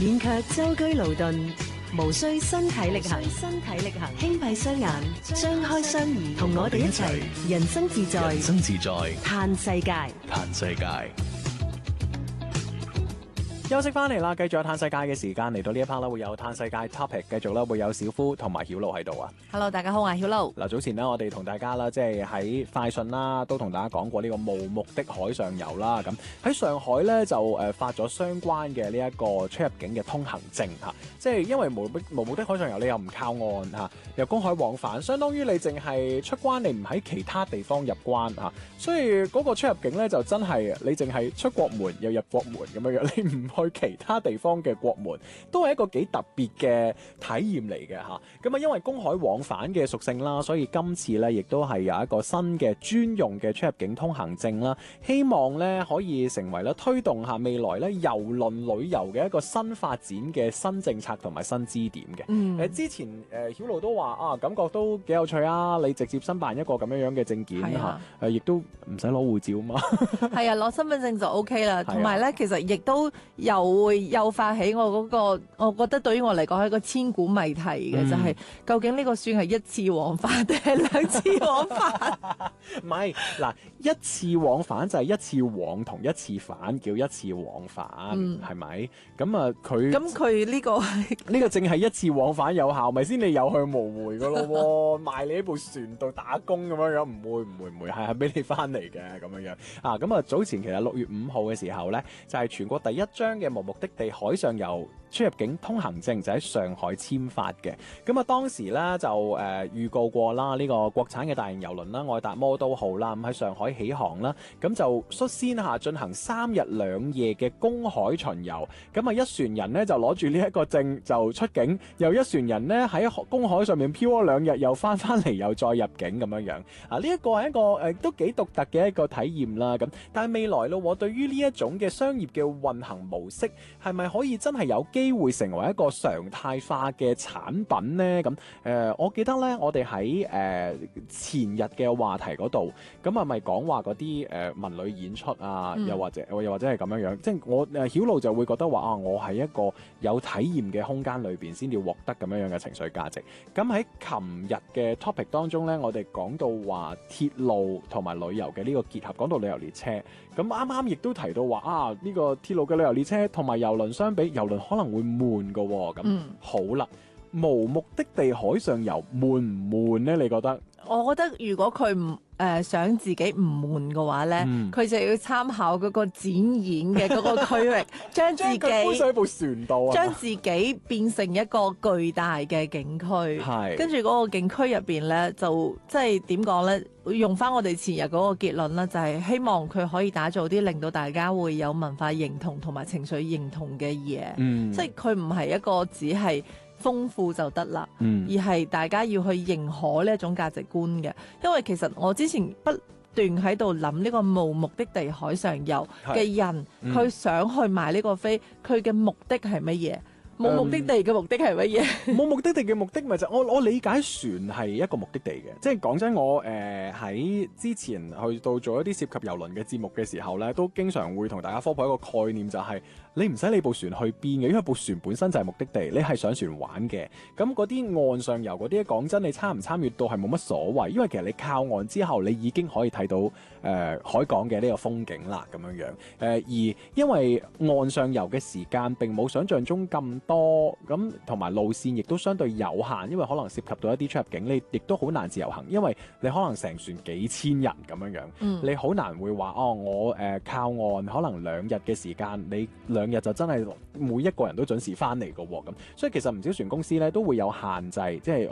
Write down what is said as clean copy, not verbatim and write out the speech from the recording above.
免卻舟車勞頓，無需身體力行，輕閉雙眼，張開雙耳，同我哋一齊人生自在，嘆世界。 休息翻嚟啦，繼續有嘆世界嘅時間，嚟到呢一 part 啦，會有嘆世界 topic， 繼續啦，會有小夫同埋曉露喺度啊。 Hello， 大家好，我係曉露。 嗱，早前呢，我哋同大家啦，即係喺快訊啦，都同大家講過呢個無目的海上遊啦。咁喺上海咧就發咗相關嘅呢一個出入境嘅通行證嚇，即係因為無目的海上遊，你又唔靠岸嚇，又公海往返，相當於你淨係出關，你唔喺其他地方入關嚇，所以嗰個出入境咧就真係你淨係出國門又入國門咁樣樣，你唔去其他地方嘅國門，都係一個幾特別嘅體驗嚟嘅嚇。咁啊，因為公海往返嘅屬性啦，所以今次咧亦都係有一個新嘅專用嘅出入境通行證啦。希望咧可以成為咧推動下未來咧郵輪旅遊嘅一個新發展嘅新政策同埋新支點嘅。之前曉露都話啊，感覺都幾有趣啊！你直接申辦一個咁樣樣嘅證件嚇，亦都唔使攞護照嘛。 係啊，攞身份證就 OK 啦。同埋咧，其實亦都又會誘發起我嗰個，我覺得對於我嚟講係一個千古謎題嘅，就係究竟呢個算係一次往返定係兩次往返？ 唔係嗱，一次往返就係一次往同一次返，叫一次往返，係咪？咁啊，佢呢個淨係一次往返有效，咪先你有去無回噶咯？賣你喺部船度打工咁樣樣，唔會，係俾你翻嚟嘅咁樣樣啊！咁啊，早前其實6月5號嘅時候咧，就係全國第一張嘅無目的地海上遊出入境通行證就喺上海簽發嘅。咁啊，當時咧就預告過啦，呢個國產嘅大型郵輪啦，愛達魔都號啦，咁喺上海起航啦，咁就率先進行3日2夜嘅公海巡遊。咁啊，一船人呢就攞住呢一個證就出境，又一船人呢喺公海上面漂咗2日，又翻嚟又再入境咁樣樣。啊，呢一個係一個都幾獨特嘅一個體驗啦。咁但係未來咯，對於呢一種嘅商業嘅運行模式，係咪可以真係有機會成為一個常態化嘅產品呢？咁我記得呢，我哋喺前日嘅話題嗰度，咁啊咪講話嗰啲文旅演出啊，又或者係咁樣樣，即係我曉露就會覺得話啊，我喺一個有體驗嘅空間裏邊先至獲得咁樣樣嘅情緒價值。咁喺琴日嘅 topic 當中呢，我哋講到話鐵路同埋旅遊嘅呢個結合，講到旅遊列車，咁啱啱亦都提到話啊，呢個鐵路嘅旅遊列車同埋郵輪相比，郵輪可能會悶㗎喎。咁好啦，無目的地海上遊悶唔悶呢？你覺得？我覺得如果佢唔想自己唔悶嘅話咧，佢就要參考嗰個展演嘅嗰個區域，將自己搬上一部船度， 將自己變成一個巨大嘅景區。係，跟住嗰個景區入邊咧，就即係點講咧？用翻我哋前日嗰個結論啦，就係希望佢可以打造啲令到大家會有文化認同同埋情緒認同嘅嘢。即係佢唔係一個只係豐富就得啦，而係大家要去認可呢一種價值觀嘅。因為其實我之前不斷喺度諗呢個無目的地海上遊嘅人，佢想去買呢個飛，佢嘅目的係乜嘢？冇目的地嘅目的係乜嘢？ 冇目的地嘅目的咪就我理解船係一個目的地嘅，即係講真，我喺之前去到做一啲涉及郵輪嘅節目嘅時候咧，都經常會同大家科普一個概念，就係你唔使理部船去邊嘅，因為部船本身就係目的地，你係上船玩嘅。咁嗰啲岸上遊嗰啲，講真，你參唔參與到係冇乜所謂，因為其實你靠岸之後，你已經可以睇到海港嘅呢個風景啦，咁樣樣。而因為岸上遊嘅時間並冇想象中咁多，咁同埋路線亦都相對有限，因為可能涉及到一啲出入境，你亦都好難自由行，因為你可能成船幾千人咁樣樣，你好難會話我靠岸可能2日嘅時間，你2日就真係每一個人都準時翻嚟㗎喎咁，所以其實唔少船公司咧都會有限制，即係